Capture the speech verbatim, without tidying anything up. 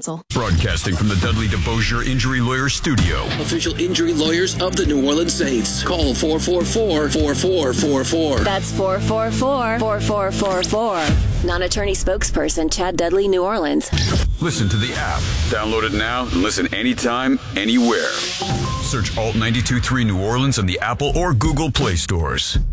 Broadcasting from the Dudley DeBosier Injury Lawyer Studio. Official injury lawyers of the New Orleans Saints. Call four four four, four four four four. That's four four four, four four four four. Non-attorney spokesperson Chad Dudley, New Orleans. Listen to the app. Download it now and listen anytime, anywhere. Search Alt ninety-two point three New Orleans on the Apple or Google Play stores.